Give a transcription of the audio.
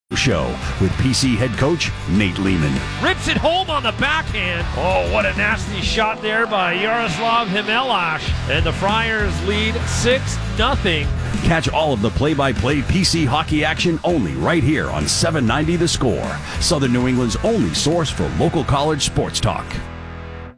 Show with PC head coach Nate Lehman. Rips it home on the backhand. Oh, what a nasty shot there by Yaroslav Himelash. And the Friars lead 6-0. Catch all of the play-by-play PC hockey action only right here on 790 The Score, Southern New England's only source for local college sports talk.